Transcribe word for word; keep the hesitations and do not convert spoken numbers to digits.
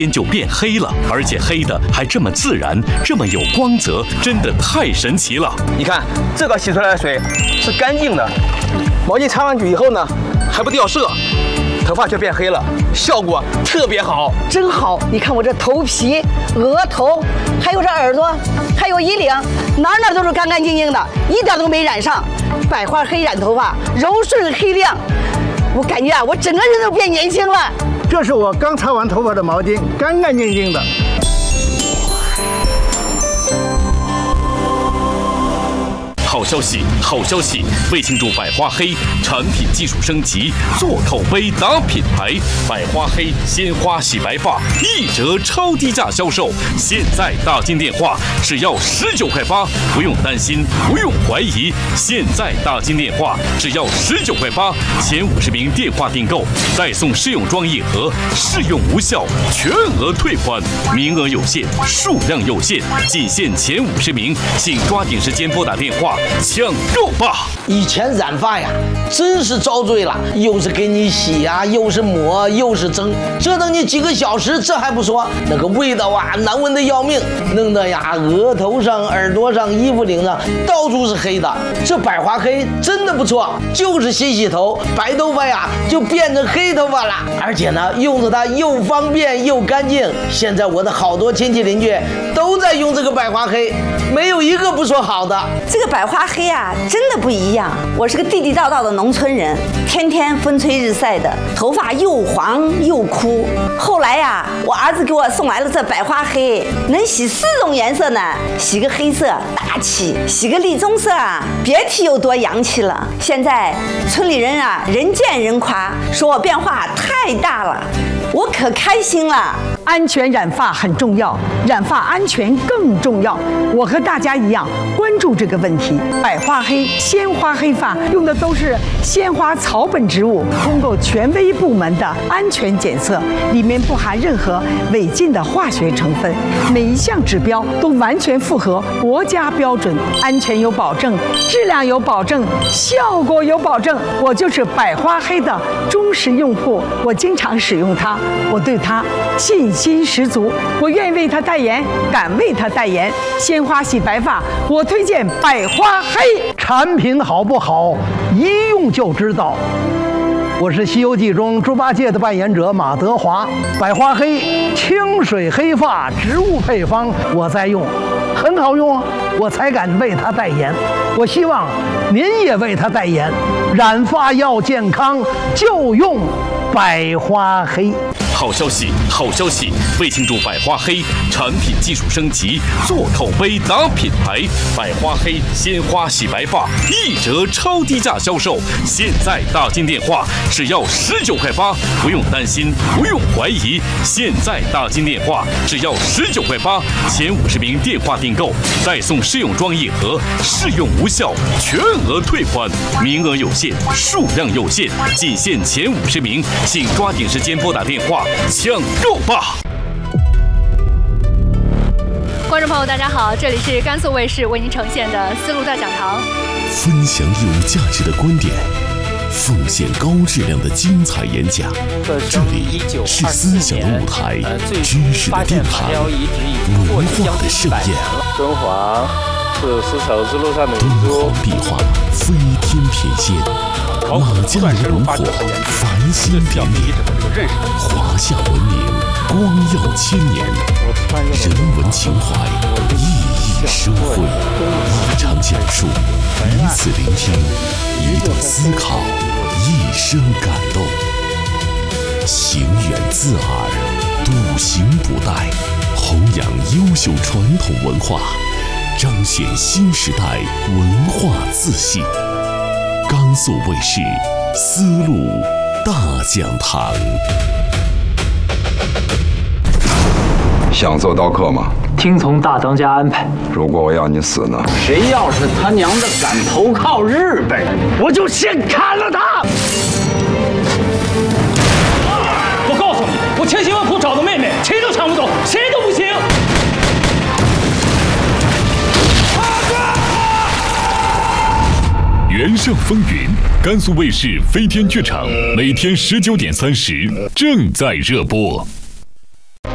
天就变黑了，而且黑的还这么自然，这么有光泽，真的太神奇了。 你看，这个洗出来的水是干净的，毛巾擦上去以后呢，还不掉色，头发却变黑了，效果特别好， 真好！你看我这头皮、额头，还有这耳朵，还有衣领，哪哪都是干干净净的，一点都没染上。百花黑染头发，柔顺黑亮，我感觉啊，我整个人都变年轻了。 这是我刚擦完头发的毛巾，干干净净的。 好消息，好消息！为庆祝百花黑产品技术升级，做口碑打品牌，百花黑鲜花洗白发一折超低价销售，现在大金电话只要十九块八，不用担心，不用怀疑，现在大金电话只要十九块八，前五十名电话订购再送试用装一盒，试用无效全额退款，名额有限，数量有限，仅限前五十名，请抓紧时间拨打电话。抢购吧！ 以前染发呀，真是遭罪了，又是给你洗呀、啊，又是抹，又是蒸，折腾你几个小时，这还不说，那个味道啊，难闻的要命，弄得呀，额头上、耳朵上、衣服领上到处是黑的。这百花黑真的不错，就是洗洗头，白头发呀就变成黑头发了，而且呢，用着它又方便又干净。现在我的好多亲戚邻居都在用这个百花黑，没有一个不说好的。 这个百花黑啊，真的不一样。我是个地地道道的农村人，天天风吹日晒的，头发又黄又枯。后来呀、啊，我儿子给我送来了这百花黑，能洗四种颜色呢。洗个黑色大气，洗个栗棕色啊，别提有多洋气了。现在村里人啊，人见人夸，说我变化太大了，我可开心了。 安全染发很重要，染发安全更重要。我和大家一样关注这个问题。百花黑、鲜花黑发用的都是鲜花草本植物，通过权威部门的安全检测，里面不含任何违禁的化学成分，每一项指标都完全符合国家标准，安全有保证，质量有保证，效果有保证。我就是百花黑的忠实用户，我经常使用它，我对它信心十足，我愿意为它代言，敢为它代言。鲜花洗白发，我推荐百花黑。 产品好不好，一用就知道。我是《西游记》中猪八戒的扮演者马德华，百花黑清水黑发植物配方，我在用，很好用啊，我才敢为它代言。我希望您也为它代言。染发要健康，就用百花黑。 好消息，好消息！为庆祝百花黑产品技术升级，做口碑打品牌，百花黑鲜花洗白发一折超低价销售，现在大金电话只要十九块八，不用担心，不用怀疑，现在大金电话只要十九块八，前五十名电话订购再送试用装一盒，试用无效全额退款，名额有限，数量有限，仅限前五十名，请抓紧时间拨打电话。抢购吧！ 观众朋友，大家好，这里是甘肃卫视为您呈现的丝路大讲堂， 分享有价值的观点，奉献高质量的精彩演讲。这里是思想的舞台，知识的殿堂，文化的盛宴。 敦煌是丝绸之路上的敦煌壁画飞天翩跹，马家楼炉火繁星点点，华夏文明光耀千年，人文情怀熠熠生辉。一场讲述，彼此聆听，一段思考，一生感动。行远自耳，笃行不殆，弘扬优秀传统文化，彰显新时代文化自信。甘肃卫视丝路大讲堂。 想做刀客吗？ 听从大当家安排。 如果我要你死呢？ 谁要是他娘的敢投靠日本人，我就先砍了他！ 我告诉你，我千辛万苦找的妹妹，谁都抢不走，谁都不行。 原上风云，甘肃卫视飞天剧场，每天十九点三十正在热播。